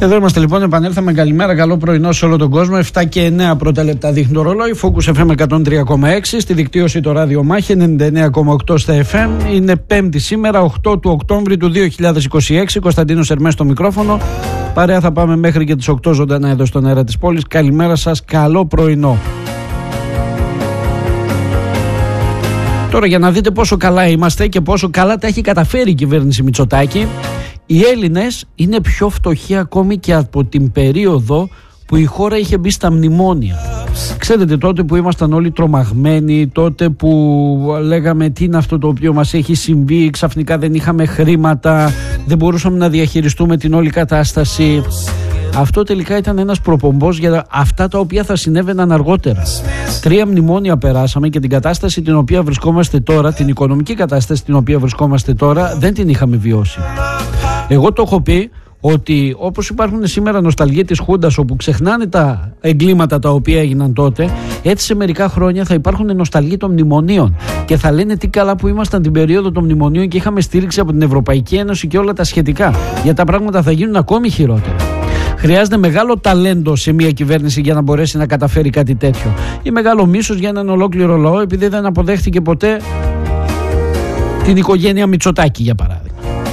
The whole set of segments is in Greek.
Εδώ είμαστε λοιπόν, επανέλθαμε. Καλημέρα, καλό πρωινό σε όλο τον κόσμο. 7 και 9 πρώτα λεπτά δείχνει το ρολόι. Focus FM 103,6. Στη δικτύωση το ράδιο Μάχη 99,8 στα FM. Είναι Πέμπτη σήμερα, 8 του Οκτώβρη του 2026. Κωνσταντίνος Ερμές στο μικρόφωνο. Παρέα θα πάμε μέχρι και τις 8 ζωντανά εδώ στον αέρα της πόλης. Καλημέρα σας, καλό πρωινό. Τώρα, για να δείτε πόσο καλά είμαστε και πόσο καλά τα έχει καταφέρει η κυβέρνηση Μητσοτάκη, οι Έλληνες είναι πιο φτωχοί ακόμη και από την περίοδο που η χώρα είχε μπει στα μνημόνια. Ξέρετε, τότε που ήμασταν όλοι τρομαγμένοι, τότε που λέγαμε τι είναι αυτό το οποίο μας έχει συμβεί, ξαφνικά δεν είχαμε χρήματα, δεν μπορούσαμε να διαχειριστούμε την όλη κατάσταση. Αυτό τελικά ήταν ένας προπομπός για αυτά τα οποία θα συνέβαιναν αργότερα. 3 μνημόνια περάσαμε και την κατάσταση την οποία βρισκόμαστε τώρα, την οικονομική κατάσταση την οποία βρισκόμαστε τώρα, δεν την είχαμε βιώσει. Εγώ το έχω πει ότι όπως υπάρχουν σήμερα νοσταλγία της Χούντας, όπου ξεχνάνε τα εγκλήματα τα οποία έγιναν τότε, έτσι σε μερικά χρόνια θα υπάρχουν νοσταλγία των μνημονίων και θα λένε τι καλά που ήμασταν την περίοδο των μνημονίων και είχαμε στήριξη από την Ευρωπαϊκή Ένωση και όλα τα σχετικά. Για τα πράγματα θα γίνουν ακόμη χειρότερα. Χρειάζεται μεγάλο ταλέντο σε μια κυβέρνηση για να μπορέσει να καταφέρει κάτι τέτοιο, ή μεγάλο μίσος για έναν ολόκληρο λαό επειδή δεν αποδέχτηκε ποτέ την οικογένεια Μητσοτάκη, για παράδειγμα.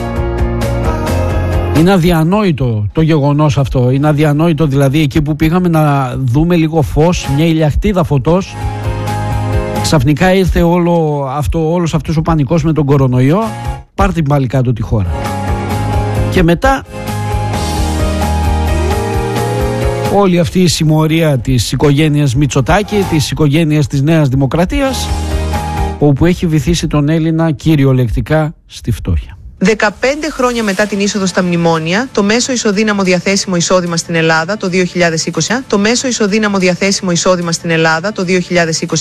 Είναι αδιανόητο το γεγονός αυτό. Είναι αδιανόητο δηλαδή εκεί που πήγαμε να δούμε λίγο φως, μια ηλιακτίδα φωτός, ξαφνικά ήρθε όλος αυτός ο πανικός με τον κορονοϊό, πάρτε πάλι κάτω τη χώρα. Και μετά όλη αυτή η συμμορία της οικογένειας Μητσοτάκη, της οικογένειας της Νέας Δημοκρατίας, όπου έχει βυθίσει τον Έλληνα κυριολεκτικά στη φτώχεια. 15 χρόνια μετά την είσοδο στα μνημόνια, το μέσο ισοδύναμο διαθέσιμο εισόδημα στην Ελλάδα το 2020, το μέσο ισοδύναμο διαθέσιμο εισόδημα στην Ελλάδα το 2020